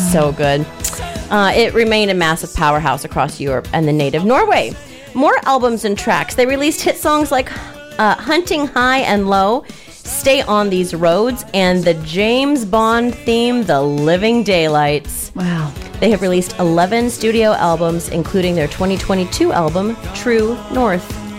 so good. It remained a massive powerhouse across Europe and the native Norway. More albums and tracks. They released hit songs like Hunting High and Low, Stay on These Roads, and the James Bond theme, The Living Daylights. Wow. They have released 11 studio albums, including their 2022 album, True North.